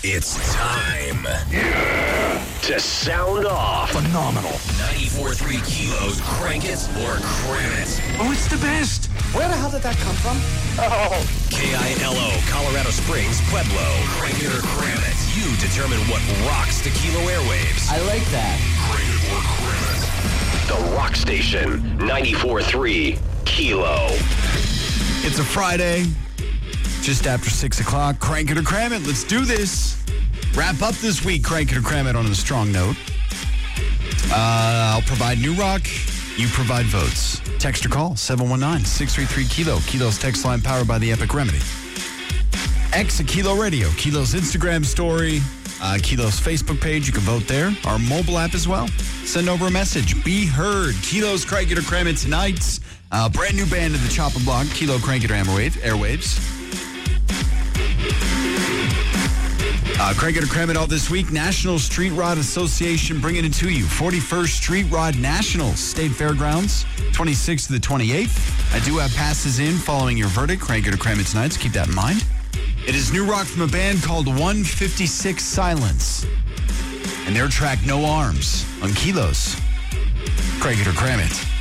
It's time to sound off. Phenomenal. 94.3 Kilos, crank it or cram it. Oh, it's the best. Where the hell did that come from? KILO, Colorado Springs, Pueblo. Crank it or cram it. You determine what rocks the Kilo airwaves. I like that. Crank it or cram it. The Rock Station, 94.3 Kilo. It's a Friday, just after 6 o'clock. Crank it or cram it. Let's do this. Wrap up this week, crank it or cram it on a strong note. I'll provide new rock. You provide votes. Text or call, 719-633-KILO. Kilo's text line powered by the Epic Remedy. X at Kilo Radio. Kilo's Instagram story. Kilo's Facebook page. You can vote there. Our mobile app as well. Send over a message. Be heard. Kilo's Crank It or Cram It tonight. Brand new band in the Chopper Block. Kilo Crank It or Airwaves. Crank It or Cram It all this week. National Street Rod Association bringing it to you. 41st Street Rod Nationals, State Fairgrounds, 26th to the 28th. I do have passes in following your verdict. Crank It or Cram It tonight, so keep that in mind. It is new rock from a band called 156 Silence. And their track, No Arms, on Kilos. Crank It or Cram It.